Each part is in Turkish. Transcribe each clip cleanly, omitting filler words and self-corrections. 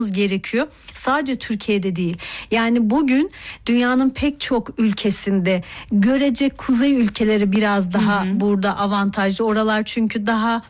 gerekiyor. Sadece Türkiye'de değil. Yani bugün dünyanın pek çok ülkesinde görece kuzey ülkeleri biraz daha burada avantajlı. Oralar çünkü daha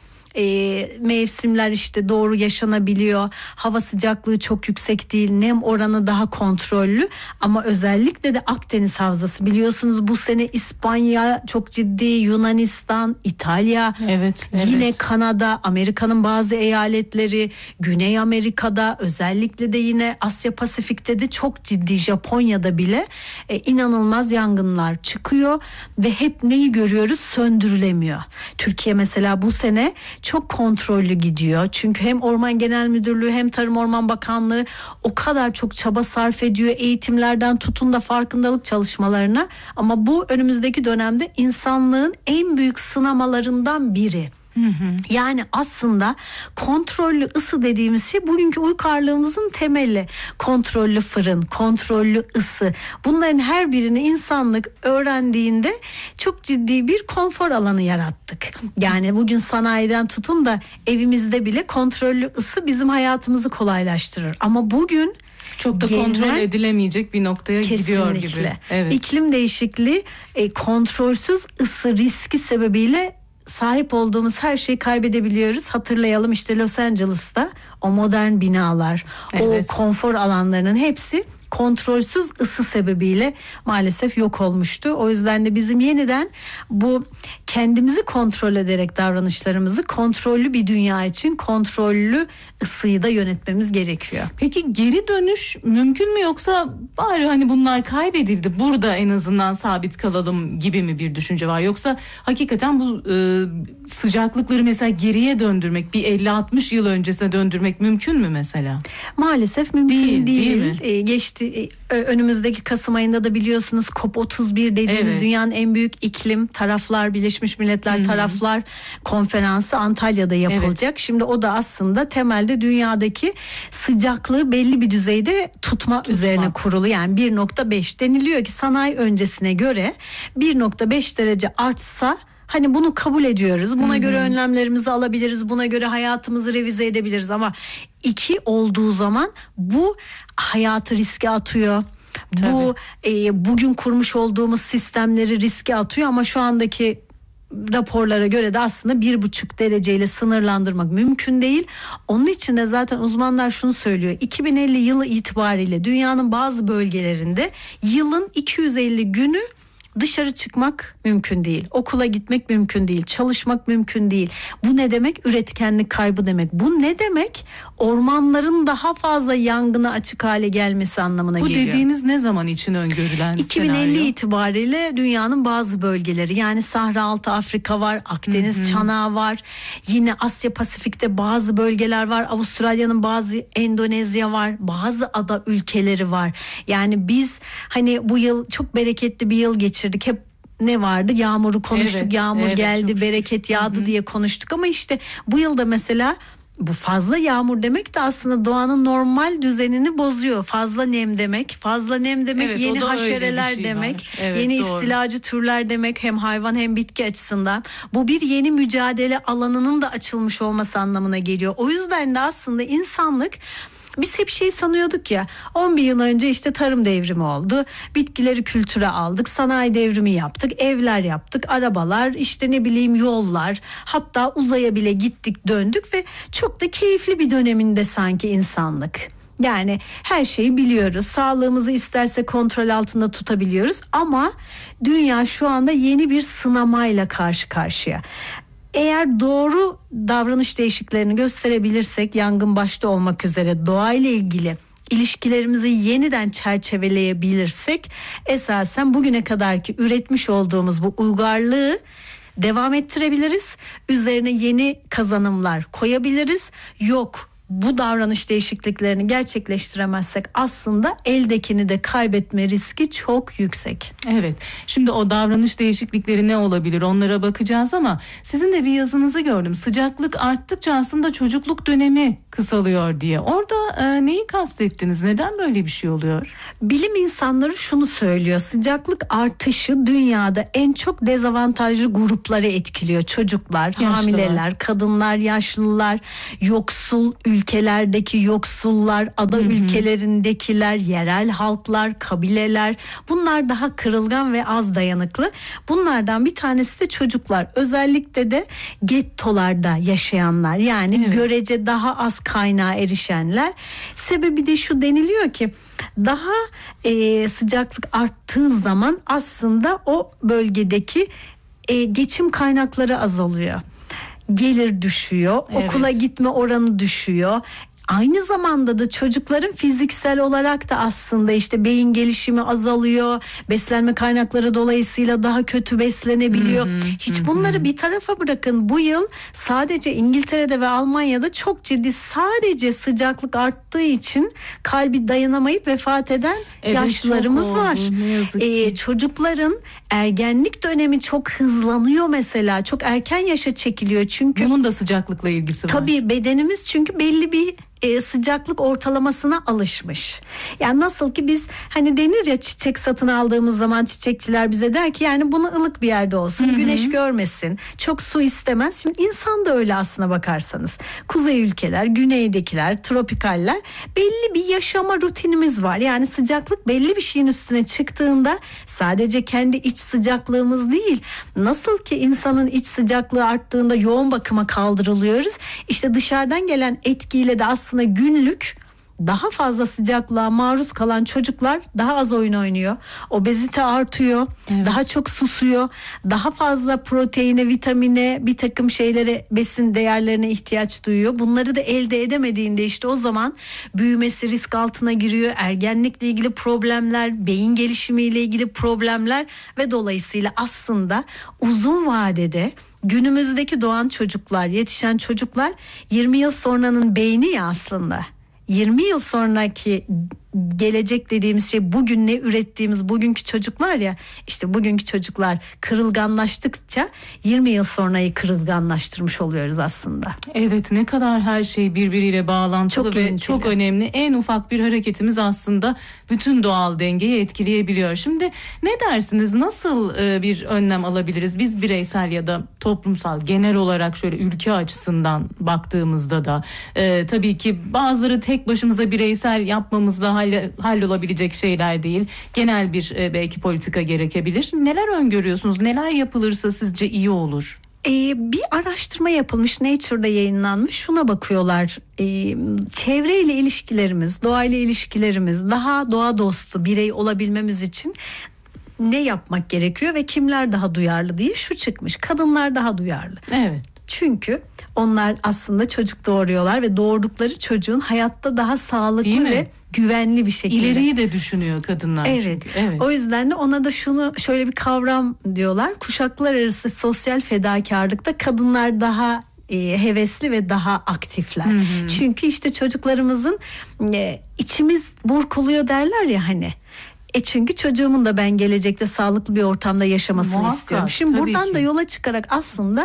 mevsimler işte doğru yaşanabiliyor. Hava sıcaklığı çok yüksek değil. Nem oranı daha kontrollü. Ama özellikle de Akdeniz Havzası, biliyorsunuz bu sene İspanya çok ciddi, Yunanistan, İtalya, yine Kanada, Amerika'nın bazı eyaletleri, Güney Amerika'da, özellikle de yine Asya Pasifik'te de çok ciddi, Japonya'da bile inanılmaz yangınlar çıkıyor ve hep neyi görüyoruz? Söndürülemiyor. Türkiye mesela bu sene çok kontrollü gidiyor. Çünkü hem Orman Genel Müdürlüğü hem Tarım Orman Bakanlığı o kadar çok çaba sarf ediyor. Eğitimlerden tutun da farkındalık çalışmalarına. Ama bu önümüzdeki dönemde insanlığın en büyük sınamalarından biri. Yani aslında kontrollü ısı dediğimiz şey bugünkü uygarlığımızın temeli. Kontrollü fırın, kontrollü ısı, bunların her birini insanlık öğrendiğinde çok ciddi bir konfor alanı yarattık. Yani bugün sanayiden tutun da evimizde bile kontrollü ısı bizim hayatımızı kolaylaştırır. Ama bugün çok da kontrol edilemeyecek bir noktaya gidiyor gibi. Evet. İklim değişikliği, kontrolsüz ısı riski sebebiyle sahip olduğumuz her şeyi kaybedebiliyoruz. Hatırlayalım, işte Los Angeles'ta o modern binalar, o konfor alanlarının hepsi kontrolsüz ısı sebebiyle maalesef yok olmuştu. O yüzden de bizim yeniden bu kendimizi kontrol ederek davranışlarımızı kontrollü bir dünya için kontrollü ısıyı da yönetmemiz gerekiyor. Peki geri dönüş mümkün mü, yoksa bari hani bunlar kaybedildi, burada en azından sabit kalalım gibi mi bir düşünce var? Yoksa hakikaten bu sıcaklıkları mesela geriye döndürmek, bir 50-60 yıl öncesine döndürmek mümkün mü mesela? Maalesef mümkün değil. Geçti. Önümüzdeki Kasım ayında da biliyorsunuz COP31 dediğimiz dünyanın en büyük iklim taraflar, Birleşmiş Milletler taraflar konferansı Antalya'da yapılacak. Şimdi o da aslında temelde dünyadaki sıcaklığı belli bir düzeyde tutma üzerine kurulu. Yani 1.5 deniliyor ki sanayi öncesine göre 1.5 derece artsa hani bunu kabul ediyoruz. Buna göre önlemlerimizi alabiliriz. Buna göre hayatımızı revize edebiliriz. Ama 2 olduğu zaman bu hayatı riske atıyor. Bu bugün kurmuş olduğumuz sistemleri riske atıyor. Ama şu andaki raporlara göre de aslında 1,5 dereceyle sınırlandırmak mümkün değil. Onun için de zaten uzmanlar şunu söylüyor. 2050 yılı itibariyle dünyanın bazı bölgelerinde yılın 250 günü dışarı çıkmak mümkün değil. Okula gitmek mümkün değil. Çalışmak mümkün değil. Bu ne demek? Üretkenlik kaybı demek. Bu ne demek? Ormanların daha fazla yangına açık hale gelmesi anlamına geliyor. Bu dediğiniz ne zaman için öngörülen 2050 senaryo? itibariyle dünyanın bazı bölgeleri, yani Sahra Altı Afrika var, Akdeniz çanağı var. Yine Asya Pasifik'te bazı bölgeler var. Avustralya'nın bazı, Endonezya var. Bazı ada ülkeleri var. Yani biz hani bu yıl çok bereketli bir yıl geçirdik. Hep ne vardı? Yağmuru konuştuk. Yağmur geldi, bereket yağdı diye konuştuk. Ama işte bu yılda mesela bu fazla yağmur demek de aslında doğanın normal düzenini bozuyor. Fazla nem demek. Fazla nem demek yeni haşereler demek. Yeni istilacı türler demek, hem hayvan hem bitki açısından. Bu bir yeni mücadele alanının da açılmış olması anlamına geliyor. O yüzden de aslında insanlık, biz hep şey sanıyorduk ya, 11 yıl önce işte tarım devrimi oldu. Bitkileri kültüre aldık, sanayi devrimi yaptık, evler yaptık, arabalar, işte ne bileyim yollar, hatta uzaya bile gittik döndük ve çok da keyifli bir döneminde sanki insanlık. Yani her şeyi biliyoruz, sağlığımızı isterse kontrol altında tutabiliyoruz ama dünya şu anda yeni bir sınamayla karşı karşıya. Eğer doğru davranış değişikliklerini gösterebilirsek, yangın başta olmak üzere doğayla ilgili ilişkilerimizi yeniden çerçeveleyebilirsek, esasen bugüne kadarki üretmiş olduğumuz bu uygarlığı devam ettirebiliriz. Üzerine yeni kazanımlar koyabiliriz. Yok, bu davranış değişikliklerini gerçekleştiremezsek aslında eldekini de kaybetme riski çok yüksek. Evet. Şimdi o davranış değişiklikleri ne olabilir, onlara bakacağız ama sizin de bir yazınızı gördüm. Sıcaklık arttıkça aslında çocukluk dönemi kısalıyor diye. Orada neyi kastettiniz? Neden böyle bir şey oluyor? Bilim insanları şunu söylüyor. Sıcaklık artışı dünyada en çok dezavantajlı grupları etkiliyor. Çocuklar, hamileler, kadınlar, yaşlılar, yoksul ülkeler, ülkelerdeki yoksullar, ada ülkelerindekiler, yerel halklar, kabileler, bunlar daha kırılgan ve az dayanıklı. Bunlardan bir tanesi de çocuklar. Özellikle de gettolarda yaşayanlar, yani görece daha az kaynağa erişenler. Sebebi de şu, deniliyor ki daha sıcaklık arttığı zaman aslında o bölgedeki geçim kaynakları azalıyor. Gelir düşüyor, okula gitme oranı düşüyor. Aynı zamanda da çocukların fiziksel olarak da aslında işte beyin gelişimi azalıyor. Beslenme kaynakları dolayısıyla daha kötü beslenebiliyor. Hiç bunları bir tarafa bırakın. Bu yıl sadece İngiltere'de ve Almanya'da çok ciddi, sadece sıcaklık arttığı için kalbi dayanamayıp vefat eden yaşlılarımız var. Çocukların ergenlik dönemi çok hızlanıyor mesela. Çok erken yaşa çekiliyor çünkü. Bunun da sıcaklıkla ilgisi var. Tabii bedenimiz çünkü belli bir sıcaklık ortalamasına alışmış. Yani nasıl ki biz hani denir ya, çiçek satın aldığımız zaman çiçekçiler bize der ki yani bunu ılık bir yerde olsun, güneş görmesin, çok su istemez. Şimdi insan da öyle aslına bakarsanız. Kuzey ülkeler, güneydekiler, tropikaller, belli bir yaşama rutinimiz var. Yani sıcaklık belli bir şeyin üstüne çıktığında sadece kendi iç sıcaklığımız değil, nasıl ki insanın iç sıcaklığı arttığında yoğun bakıma kaldırılıyoruz, İşte dışarıdan gelen etkiyle de aslında günlük daha fazla sıcaklığa maruz kalan çocuklar daha az oyun oynuyor. Obezite artıyor. Daha çok susuyor. Daha fazla proteine, vitamine, bir takım şeylere, besin değerlerine ihtiyaç duyuyor. Bunları da elde edemediğinde işte o zaman büyümesi risk altına giriyor. Ergenlikle ilgili problemler, beyin gelişimiyle ilgili problemler ve dolayısıyla aslında uzun vadede günümüzdeki doğan çocuklar, yetişen çocuklar 20 yıl sonranın beyni ya aslında. 20 yıl sonraki gelecek dediğimiz şey bugün ne ürettiğimiz bugünkü çocuklar ya, işte bugünkü çocuklar kırılganlaştıkça 20 yıl sonrayı kırılganlaştırmış oluyoruz aslında. Evet, ne kadar her şey birbiriyle bağlantılı çok ve ilintili. Çok önemli. En ufak bir hareketimiz aslında bütün doğal dengeyi etkileyebiliyor. Şimdi ne dersiniz, nasıl bir önlem alabiliriz? Biz bireysel ya da toplumsal, genel olarak şöyle ülke açısından baktığımızda da tabii ki bazıları tek başımıza bireysel yapmamızla hallolabilecek şeyler değil. Genel bir belki politika gerekebilir. Neler öngörüyorsunuz? Neler yapılırsa sizce iyi olur? Bir araştırma yapılmış, Nature'da yayınlanmış. Şuna bakıyorlar. Çevreyle ilişkilerimiz, doğayla ilişkilerimiz, daha doğa dostu birey olabilmemiz için ne yapmak gerekiyor ve kimler daha duyarlı diye şu çıkmış. Kadınlar daha duyarlı. Evet. Çünkü onlar aslında çocuk doğuruyorlar ve doğurdukları çocuğun hayatta daha sağlıklı ve güvenli bir şekilde. İleriyi de düşünüyor kadınlar. Evet. Çünkü. Evet. O yüzden de ona da şöyle bir kavram diyorlar. Kuşaklar arası sosyal fedakarlıkta kadınlar daha hevesli ve daha aktifler. Çünkü işte çocuklarımızın içimiz burkuluyor derler ya hani. Çünkü çocuğumun da ben gelecekte sağlıklı bir ortamda yaşamasını Muhakkak, istiyorum. Şimdi buradan ki. da yola çıkarak aslında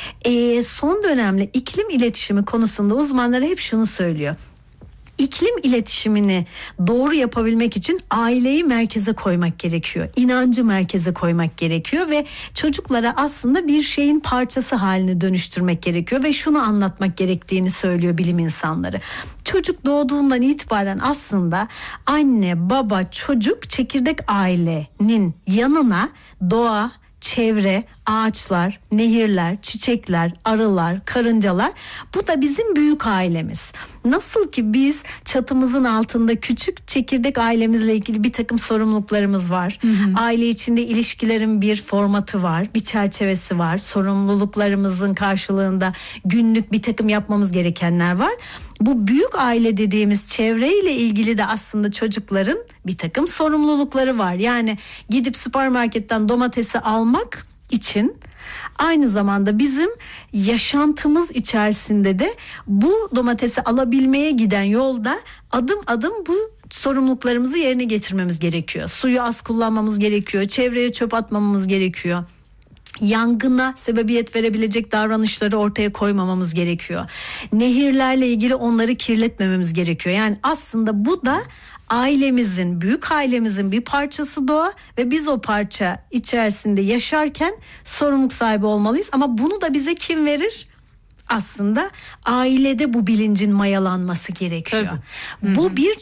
son dönemde iklim iletişimi konusunda uzmanlar hep şunu söylüyor. İklim iletişimini doğru yapabilmek için aileyi merkeze koymak gerekiyor. İnancı merkeze koymak gerekiyor ve çocuklara aslında bir şeyin parçası haline dönüştürmek gerekiyor ve şunu anlatmak gerektiğini söylüyor bilim insanları. Çocuk doğduğundan itibaren aslında anne, baba, çocuk çekirdek ailenin yanına doğa, çevre, ağaçlar, nehirler, çiçekler, arılar, karıncalar, bu da bizim büyük ailemiz. Nasıl ki biz çatımızın altında küçük çekirdek ailemizle ilgili bir takım sorumluluklarımız var. Aile içinde ilişkilerin bir formatı var, bir çerçevesi var. Sorumluluklarımızın karşılığında günlük bir takım yapmamız gerekenler var. Bu büyük aile dediğimiz çevreyle ilgili de aslında çocukların bir takım sorumlulukları var. Yani gidip süpermarketten domatesi almak için aynı zamanda bizim yaşantımız içerisinde de bu domatesi alabilmeye giden yolda adım adım bu sorumluluklarımızı yerine getirmemiz gerekiyor. Suyu az kullanmamız gerekiyor. Çevreye çöp atmamamız gerekiyor. Yangına sebebiyet verebilecek davranışları ortaya koymamamız gerekiyor. Nehirlerle ilgili onları kirletmememiz gerekiyor. Yani aslında bu da ailemizin, büyük ailemizin bir parçası doğa ve biz o parça içerisinde yaşarken sorumluluk sahibi olmalıyız. Ama bunu da bize kim verir? aslında ailede bu bilincin mayalanması gerekiyor. Tabii. Bu bir